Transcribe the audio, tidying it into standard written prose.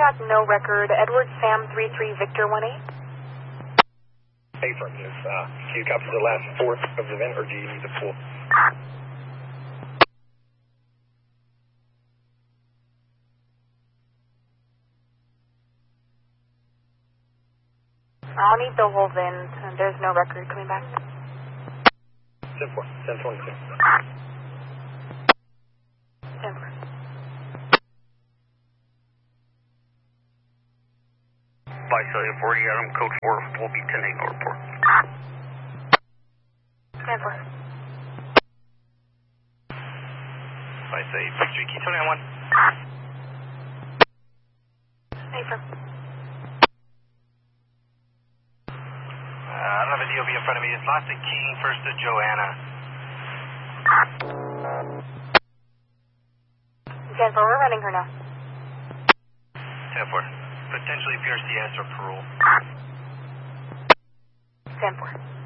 got no record. Edward Sam 33 Victor 18. Affirmative. Do you copy the last fourth of the event, or do you need the full? I'll need the whole VIN. There's no record coming back. 10-4, 10-22. 10-4. By cellular 40 Adam, code 4 will be 10-8 no report. 10-4. By say Victory Key 21. Affirm. I don't have a DOB in front of me. It's last to King, first to Joanna. 10-4, we're running her now. 10-4. Potentially PRCS or parole. 10-4.